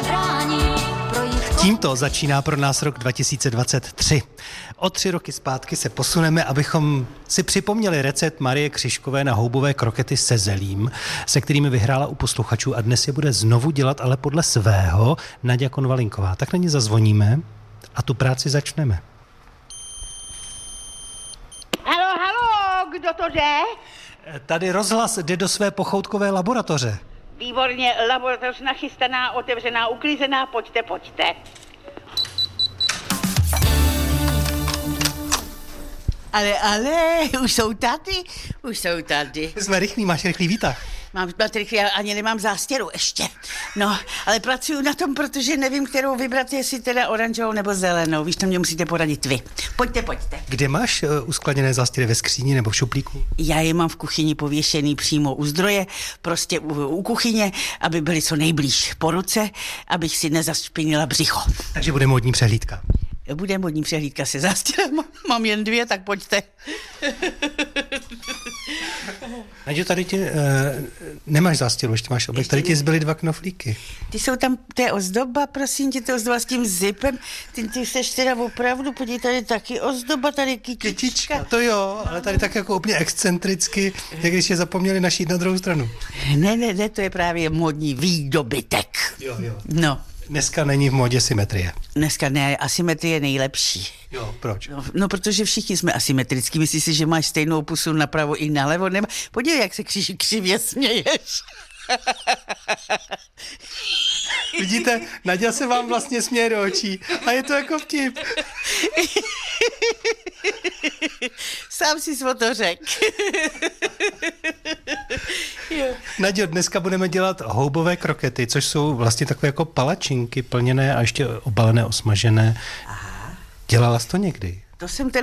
Tímto začíná pro nás rok 2023. O 3 roky zpátky se posuneme, abychom si připomněli recept Marie Křižkové na houbové krokety se zelím, se kterými vyhrála u posluchačů a dnes je bude znovu dělat, ale podle svého, Naďa Konvalinková. Tak na ní zazvoníme a tu práci začneme. Halo, kdo to jde? Tady rozhlas jde do své pochoutkové laboratoře. Výborně, laboratoř nachystaná, otevřená, uklizená, pojďte. Ale, už jsou tady. Jsme rychlí, máš rychlý výtah. Mám rychlý, já ani nemám zástěru ještě. No, ale pracuju na tom, protože nevím, kterou vybrat, jestli teda oranžovou nebo zelenou. Víš, to mě musíte poradit vy. Pojďte. Kde máš uskladněné zástěry, ve skříni nebo v šuplíku? Já je mám v kuchyni pověšený přímo u zdroje, prostě u kuchyně, aby byly co nejblíž po ruce, abych si nezašpinila břicho. Takže bude módní přehlídka. Bude modní přehlídka se zástěrem, mám jen 2, tak pojďte. Naďo, tady ti nemáš zástěru, ještě máš oblek, tady ti zbyly 2 knoflíky. Ty jsou tam, to je ozdoba, prosím tě, to je ozdoba s tím zipem, ty seš teda opravdu, podívej, tady taky ozdoba, tady kytička. To jo, ale tady tak jako úplně excentricky, jak když je zapomněli našít na druhou stranu. Ne, to je právě modní výdobytek. Jo. No. Dneska není v módě symetrie. Dneska ne, asymetrie je nejlepší. Jo, proč? No, protože všichni jsme asymetrický. Myslíš si, že máš stejnou pusu napravo i nalevo? Nebo podívej, jak se křivě směješ. Vidíte, Naďa se vám vlastně směje do očí a je to jako vtip. Sám si o to řek. Naďo, dneska budeme dělat houbové krokety, což jsou vlastně takové jako palačinky plněné a ještě obalené, osmažené. Aha. Dělala jsi to někdy? To jsem teda